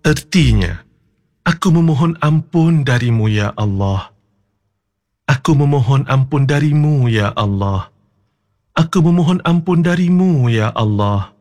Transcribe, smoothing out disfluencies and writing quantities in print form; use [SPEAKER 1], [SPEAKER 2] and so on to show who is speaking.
[SPEAKER 1] Ertinya, aku memohon ampun darimu, ya Allah. Aku memohon ampun darimu, ya Allah. Aku memohon ampun darimu, ya Allah.